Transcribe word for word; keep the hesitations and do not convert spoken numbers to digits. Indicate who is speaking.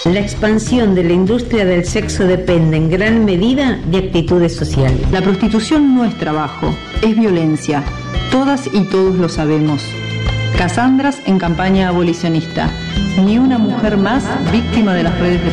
Speaker 1: La expansión de la industria del sexo depende en gran medida de actitudes sociales.
Speaker 2: La prostitución no es trabajo, es violencia. Todas y todos lo sabemos. Casandras en campaña abolicionista. Ni una mujer más víctima de las redes de